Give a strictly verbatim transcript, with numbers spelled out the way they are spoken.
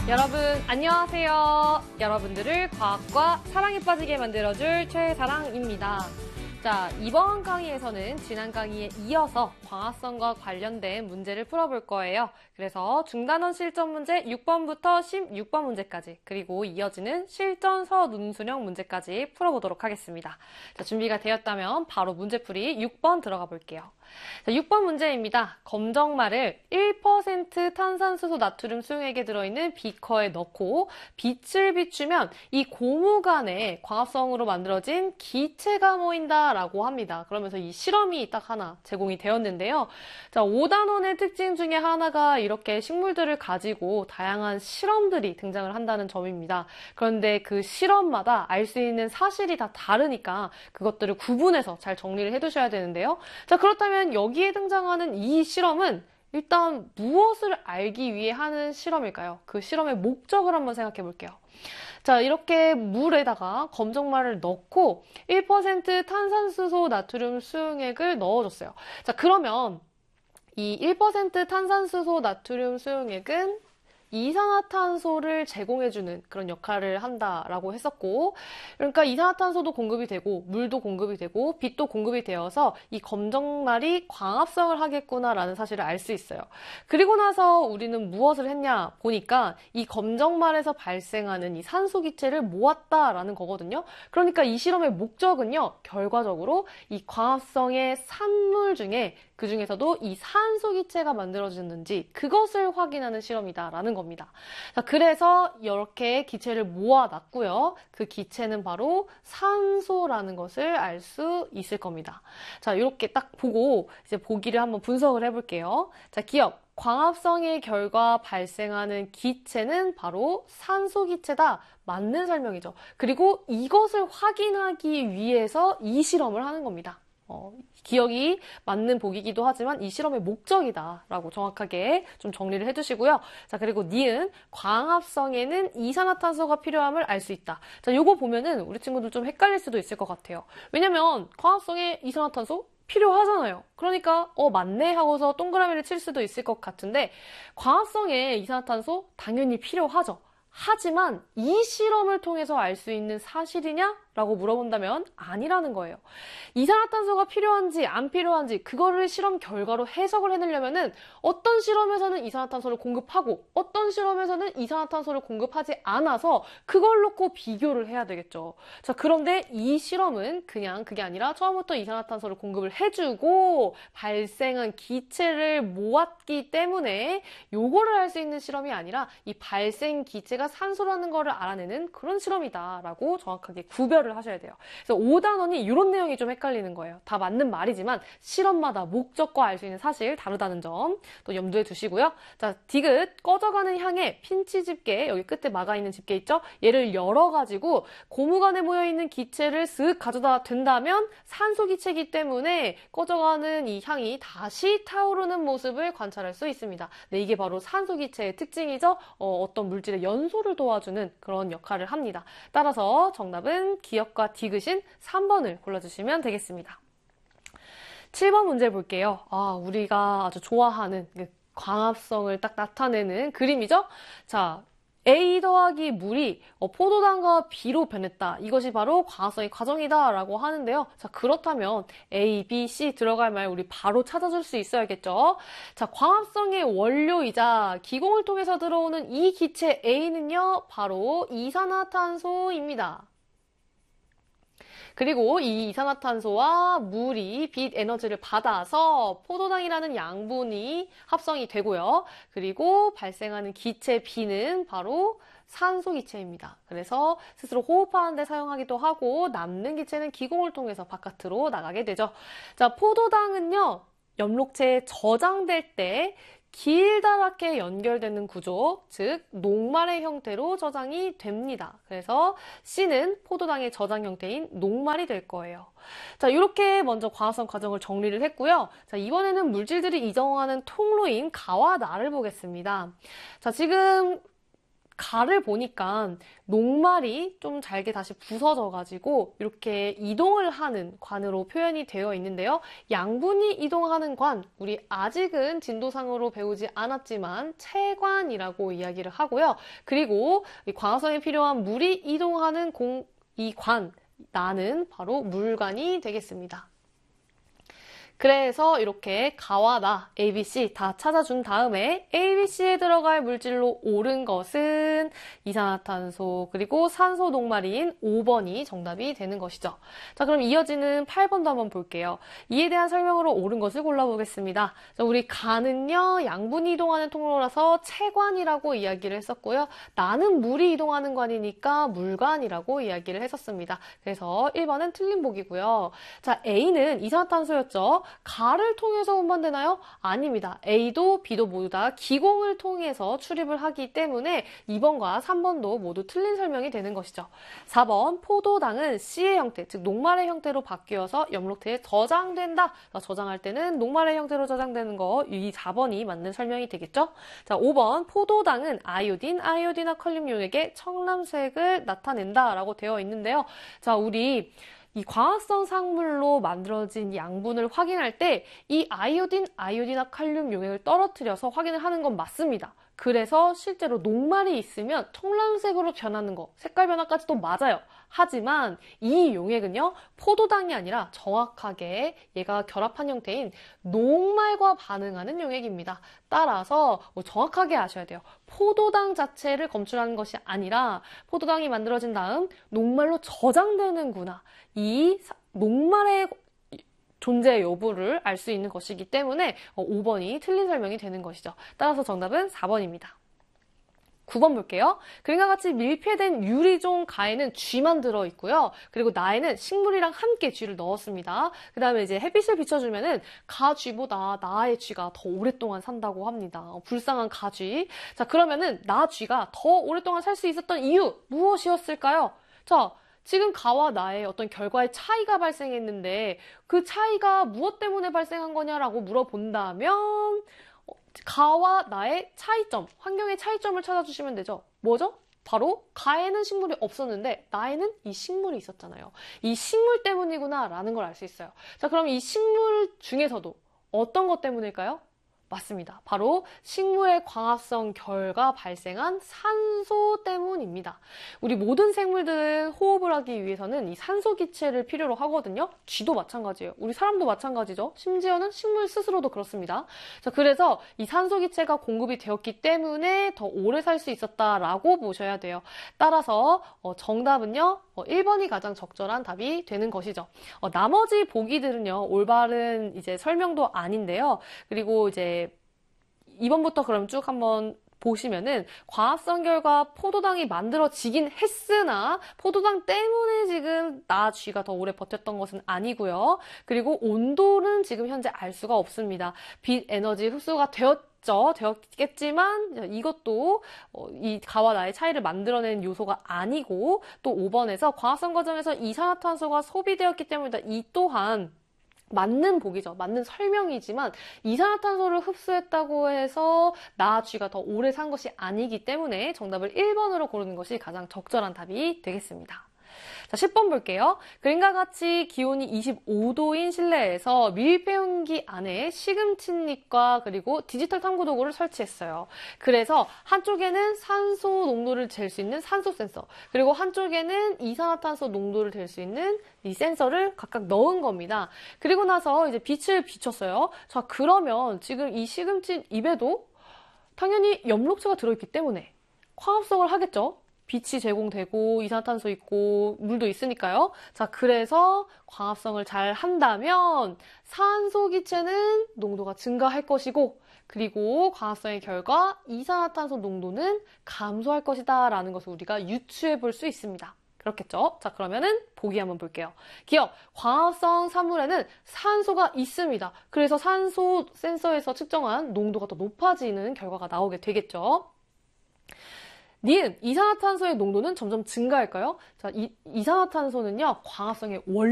여러분 안녕하세요. 여러분들을 과학과 사랑에 빠지게 만들어줄 최사랑입니다. 자, 이번 강의에서는 지난 강의에 이어서 광합성과 관련된 문제를 풀어볼 거예요. 그래서 중단원 실전 문제 육 번부터 십육 번 문제까지, 그리고 이어지는 실전서 논술형 문제까지 풀어보도록 하겠습니다. 자, 준비가 되었다면 바로 문제풀이 육 번 들어가 볼게요. 자, 육 번 문제입니다. 검정말을 일 퍼센트 탄산수소 나트륨 수용액에 들어있는 비커에 넣고 빛을 비추면 이 고무 간에 광합성으로 만들어진 기체가 모인다라고 합니다. 그러면서 이 실험이 딱 하나 제공이 되었는데요. 자, 오 단원의 특징 중에 하나가 이렇게 식물들을 가지고 다양한 실험들이 등장을 한다는 점입니다. 그런데 그 실험마다 알 수 있는 사실이 다 다르니까 그것들을 구분해서 잘 정리를 해두셔야 되는데요. 자, 그렇다면 여기에 등장하는 이 실험은 일단 무엇을 알기 위해 하는 실험일까요? 그 실험의 목적을 한번 생각해 볼게요. 자, 이렇게 물에다가 검정말을 넣고 일 퍼센트 탄산수소 나트륨 수용액을 넣어줬어요. 자, 그러면 이 일 퍼센트 탄산수소 나트륨 수용액은 이산화탄소를 제공해주는 그런 역할을 한다라고 했었고, 그러니까 이산화탄소도 공급이 되고 물도 공급이 되고 빛도 공급이 되어서 이 검정말이 광합성을 하겠구나라는 사실을 알 수 있어요. 그리고 나서 우리는 무엇을 했냐 보니까 이 검정말에서 발생하는 이 산소 기체를 모았다라는 거거든요. 그러니까 이 실험의 목적은요, 결과적으로 이 광합성의 산물 중에 그 중에서도 이 산소 기체가 만들어졌는지 그것을 확인하는 실험이다라는 겁니다. 자, 그래서 이렇게 기체를 모아놨고요. 그 기체는 바로 산소라는 것을 알 수 있을 겁니다. 자, 이렇게 딱 보고 이제 보기를 한번 분석을 해볼게요. 자, 기억. 광합성의 결과 발생하는 기체는 바로 산소 기체다. 맞는 설명이죠. 그리고 이것을 확인하기 위해서 이 실험을 하는 겁니다. 어, 기억이 맞는 보기이기도 하지만 이 실험의 목적이다라고 정확하게 좀 정리를 해주시고요. 자, 그리고 니은 광합성에는 이산화탄소가 필요함을 알 수 있다. 자, 요거 보면은 우리 친구들 좀 헷갈릴 수도 있을 것 같아요. 왜냐면 광합성에 이산화탄소 필요하잖아요. 그러니까 어 맞네 하고서 동그라미를 칠 수도 있을 것 같은데, 광합성에 이산화탄소 당연히 필요하죠. 하지만 이 실험을 통해서 알 수 있는 사실이냐? 라고 물어본다면 아니라는 거예요. 이산화탄소가 필요한지 안 필요한지 그거를 실험 결과로 해석을 해내려면은 어떤 실험에서는 이산화탄소를 공급하고 어떤 실험에서는 이산화탄소를 공급하지 않아서 그걸 놓고 비교를 해야 되겠죠. 자, 그런데 이 실험은 그냥 그게 아니라 처음부터 이산화탄소를 공급을 해주고 발생한 기체를 모았기 때문에 요거를 할 수 있는 실험이 아니라 이 발생 기체가 산소라는 거를 알아내는 그런 실험이다라고 정확하게 구별을 하셔야 돼요. 그래서 오 단원이 이런 내용이 좀 헷갈리는 거예요. 다 맞는 말이지만 실험마다 목적과 알 수 있는 사실 다르다는 점 또 염두에 두시고요. 자, 디귿 꺼져가는 향에 핀치 집게, 여기 끝에 막아 있는 집게 있죠? 얘를 열어가지고 고무관에 모여있는 기체를 쓱 가져다 댄다면 산소 기체이기 때문에 꺼져가는 이 향이 다시 타오르는 모습을 관찰할 수 있습니다. 네, 이게 바로 산소 기체의 특징이죠. 어, 어떤 물질의 연소를 도와주는 그런 역할을 합니다. 따라서 정답은 기억과 디귿인 삼 번을 골라주시면 되겠습니다. 칠 번 문제 볼게요. 아, 우리가 아주 좋아하는 광합성을 딱 나타내는 그림이죠? 자, A 더하기 물이 포도당과 B로 변했다. 이것이 바로 광합성의 과정이다 라고 하는데요. 자, 그렇다면 A, B, C 들어갈 말 우리 바로 찾아줄 수 있어야겠죠. 자, 광합성의 원료이자 기공을 통해서 들어오는 이 기체 A는요, 바로 이산화탄소입니다. 그리고 이 이산화탄소와 물이 빛 에너지를 받아서 포도당이라는 양분이 합성이 되고요. 그리고 발생하는 기체 B는 바로 산소 기체입니다. 그래서 스스로 호흡하는 데 사용하기도 하고 남는 기체는 기공을 통해서 바깥으로 나가게 되죠. 자, 포도당은요, 엽록체에 저장될 때 길다랗게 연결되는 구조, 즉 녹말의 형태로 저장이 됩니다. 그래서 C는 포도당의 저장 형태인 녹말이 될 거예요. 자, 이렇게 먼저 광합성 과정을 정리를 했고요. 자, 이번에는 물질들이 이동하는 통로인 가와 나를 보겠습니다. 자, 지금 가를 보니까 녹말이 좀 잘게 다시 부서져가지고 이렇게 이동을 하는 관으로 표현이 되어 있는데요. 양분이 이동하는 관, 우리 아직은 진도상으로 배우지 않았지만 체관이라고 이야기를 하고요. 그리고 이 광합성에 필요한 물이 이동하는 공, 이 관, 나는 바로 물관이 되겠습니다. 그래서 이렇게 가와 나, A, B, C 다 찾아준 다음에 A, B, C에 들어갈 물질로 옳은 것은 이산화탄소 그리고 산소 녹말인 오 번이 정답이 되는 것이죠. 자, 그럼 이어지는 팔 번도 한번 볼게요. 이에 대한 설명으로 옳은 것을 골라보겠습니다. 자, 우리 가는요, 양분이 이동하는 통로라서 체관이라고 이야기를 했었고요. 나는 물이 이동하는 관이니까 물관이라고 이야기를 했었습니다. 그래서 일 번은 틀린 보기고요. 자, A는 이산화탄소였죠. 가를 통해서 운반되나요? 아닙니다. A도 B도 모두 다 기공을 통해서 출입을 하기 때문에 이 번과 삼 번도 모두 틀린 설명이 되는 것이죠. 사 번 포도당은 C의 형태, 즉 녹말의 형태로 바뀌어서 염록체에 저장된다. 저장할 때는 녹말의 형태로 저장되는 거, 이 사 번이 맞는 설명이 되겠죠? 자, 오 번 포도당은 아이오딘, 아이오딘화 칼륨 용액의 청람색을 나타낸다 라고 되어 있는데요. 자, 우리 이 광합성 상물로 만들어진 양분을 확인할 때 이 아이오딘, 아이오딘화 칼륨 용액을 떨어뜨려서 확인을 하는 건 맞습니다. 그래서 실제로 녹말이 있으면 청람색으로 변하는 거, 색깔 변화까지도 맞아요. 하지만 이 용액은요, 포도당이 아니라 정확하게 얘가 결합한 형태인 녹말과 반응하는 용액입니다. 따라서 뭐 정확하게 아셔야 돼요. 포도당 자체를 검출하는 것이 아니라 포도당이 만들어진 다음 녹말로 저장되는구나. 이 녹말의 존재 여부를 알 수 있는 것이기 때문에 오 번이 틀린 설명이 되는 것이죠. 따라서 정답은 사 번입니다. 구 번 볼게요. 그림과 같이 밀폐된 유리종 가에는 쥐만 들어있고요. 그리고 나에는 식물이랑 함께 쥐를 넣었습니다. 그 다음에 이제 햇빛을 비춰주면은 가쥐보다 나의 쥐가 더 오랫동안 산다고 합니다. 어, 불쌍한 가쥐. 자, 그러면은 나 쥐가 더 오랫동안 살 수 있었던 이유 무엇이었을까요? 자, 지금 가와 나의 어떤 결과의 차이가 발생했는데 그 차이가 무엇 때문에 발생한 거냐라고 물어본다면 가와 나의 차이점, 환경의 차이점을 찾아주시면 되죠. 뭐죠? 바로 가에는 식물이 없었는데 나에는 이 식물이 있었잖아요. 이 식물 때문이구나 라는 걸 알 수 있어요. 자, 그럼 이 식물 중에서도 어떤 것 때문일까요? 맞습니다. 바로 식물의 광합성 결과 발생한 산소 때문입니다. 우리 모든 생물들은 호흡을 하기 위해서는 이 산소 기체를 필요로 하거든요. 쥐도 마찬가지예요. 우리 사람도 마찬가지죠. 심지어는 식물 스스로도 그렇습니다. 자, 그래서 이 산소 기체가 공급이 되었기 때문에 더 오래 살 수 있었다라고 보셔야 돼요. 따라서 어, 정답은요. 어, 일 번이 가장 적절한 답이 되는 것이죠. 어, 나머지 보기들은요. 올바른 이제 설명도 아닌데요. 그리고 이제 이 번부터 그럼 쭉 한번 보시면은 광합성 결과 포도당이 만들어지긴 했으나 포도당 때문에 지금 나 쥐가 더 오래 버텼던 것은 아니고요. 그리고 온도는 지금 현재 알 수가 없습니다. 빛 에너지 흡수가 되었죠. 되었겠지만 이것도 이 가와 나의 차이를 만들어내는 요소가 아니고 또 오 번에서 광합성 과정에서 이산화탄소가 소비되었기 때문이다. 이 또한 맞는 보기죠. 맞는 설명이지만 이산화탄소를 흡수했다고 해서 나 쥐가 더 오래 산 것이 아니기 때문에 정답을 일 번으로 고르는 것이 가장 적절한 답이 되겠습니다. 자, 십 번 볼게요. 그림과 같이 기온이 이십오 도인 실내에서 밀폐용기 안에 시금칫잎과 그리고 디지털 탐구 도구를 설치했어요. 그래서 한쪽에는 산소 농도를 잴 수 있는 산소 센서, 그리고 한쪽에는 이산화탄소 농도를 잴 수 있는 이 센서를 각각 넣은 겁니다. 그리고 나서 이제 빛을 비췄어요. 자, 그러면 지금 이 시금칫잎에도 당연히 엽록체가 들어있기 때문에 광합성을 하겠죠. 빛이 제공되고 이산화탄소 있고 물도 있으니까요. 자, 그래서 광합성을 잘 한다면 산소 기체는 농도가 증가할 것이고 그리고 광합성의 결과 이산화탄소 농도는 감소할 것이다 라는 것을 우리가 유추해 볼 수 있습니다. 그렇겠죠? 자, 그러면은 보기 한번 볼게요. 기억, 광합성 산물에는 산소가 있습니다. 그래서 산소 센서에서 측정한 농도가 더 높아지는 결과가 나오게 되겠죠. 니은, 이산화탄소의 농도는 점점 증가할까요? 자, 이, 이산화탄소는요, 광합성의 원